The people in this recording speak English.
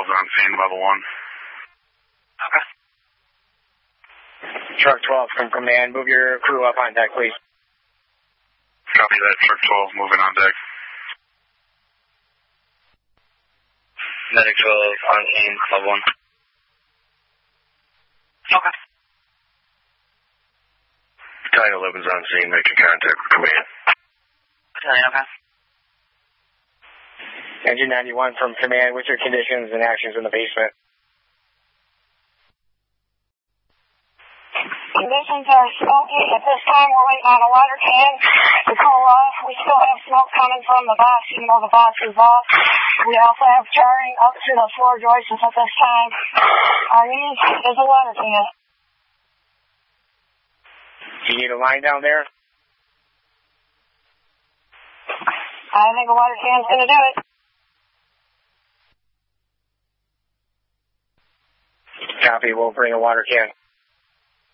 12's on scene, level 1. Okay. Truck 12 from command. Move your crew up on deck, please. Copy that. Truck 12 moving on deck. Medic 12 on scene, level 1. Okay. Battalion 11's on scene, making contact with command. Battalion, okay. Engine 91 from command. What's your conditions and actions in the basement? Conditions are smoky. At this time, we're waiting on a water can to cool off. We still have smoke coming from the box, even though the box is off. We also have charring up to the floor joists at this time. Our need is a water can. Do you need a line down there? I think a water can's going to do it. Copy. We'll bring a water can.